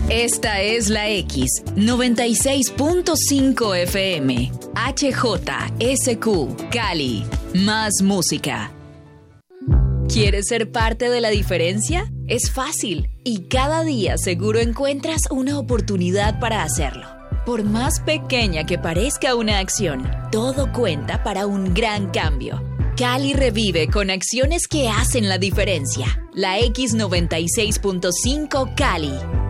Esta es la X 96.5 FM HJSQ Cali. Más música. ¿Quieres ser parte de la diferencia? Es fácil y cada día seguro encuentras una oportunidad para hacerlo. Por más pequeña que parezca una acción, todo cuenta para un gran cambio. Cali revive con acciones que hacen la diferencia. La X 96.5 Cali.